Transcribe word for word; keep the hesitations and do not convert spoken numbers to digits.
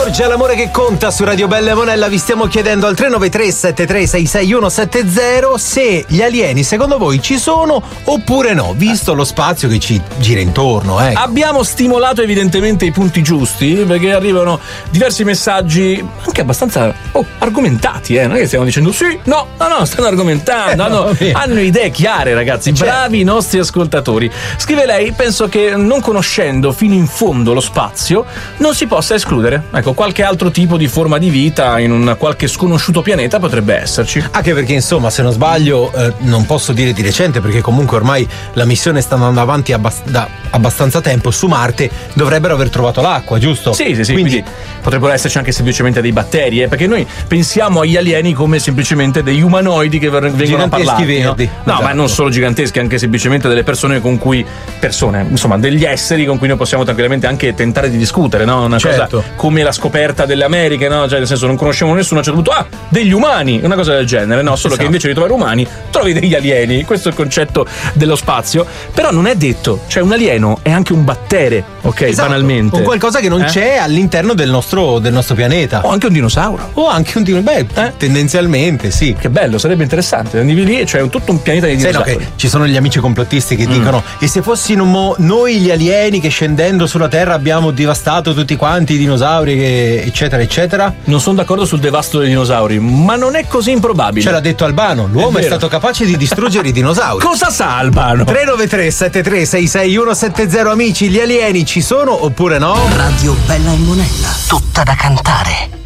Giorgia, l'amore che conta su Radio Bella e Monella. Vi stiamo chiedendo al tre nove tre sette tre sei sei uno sette zero se gli alieni secondo voi ci sono oppure no, visto lo spazio che ci gira intorno. Eh. Abbiamo stimolato evidentemente i punti giusti, perché arrivano diversi messaggi anche abbastanza oh, argomentati, eh? Non è che stiamo dicendo sì, no, no, no, stanno argomentando, eh, no, hanno, hanno idee chiare, ragazzi, certo. Bravi i nostri ascoltatori. Scrive lei: penso che non conoscendo fino in fondo lo spazio non si possa escludere, ecco, qualche altro tipo di forma di vita in un qualche sconosciuto pianeta potrebbe esserci. Anche perché insomma, se non sbaglio, eh, non posso dire di recente, perché comunque ormai la missione sta andando avanti abbast- da abbastanza tempo, su Marte dovrebbero aver trovato l'acqua, giusto? Sì, sì, sì, quindi, quindi potrebbero esserci anche semplicemente dei batteri, eh, perché noi pensiamo agli alieni come semplicemente degli umanoidi che ver- vengono a parlarti, verdi, no? No, esatto. ma non solo giganteschi, anche semplicemente delle persone con cui persone, insomma, degli esseri con cui noi possiamo tranquillamente anche tentare di discutere, no? Una certo. cosa come la scoperta delle Americhe, no? Cioè, nel senso, non conosciamo nessuno, a un certo punto, ah, degli umani, una cosa del genere, no? Solo esatto. che invece di trovare umani trovi degli alieni. Questo è il concetto dello spazio. Però non è detto, cioè un alieno è anche un battere, ok? Esatto. Banalmente. O qualcosa che non eh? c'è all'interno del nostro, del nostro pianeta. O anche un dinosauro. O anche un dinosauro. Beh, Eh? tendenzialmente sì. Che bello, sarebbe interessante. Andivi lì e c'è un, tutto un pianeta di Sai, no, dinosauri. che ci sono gli amici complottisti che mm. dicono: e se fossimo noi gli alieni che scendendo sulla Terra abbiamo devastato tutti quanti i dinosauri, che, eccetera eccetera? Non sono d'accordo sul devasto dei dinosauri, ma non è così improbabile. Ce l'ha detto Albano, l'uomo è, è stato capace di distruggere i dinosauri. Cosa sa Albano? tre nove tre sette tre sei sei uno sette zero. Amici, gli alieni ci sono oppure no? Radio Bella e Monella, tutta da cantare.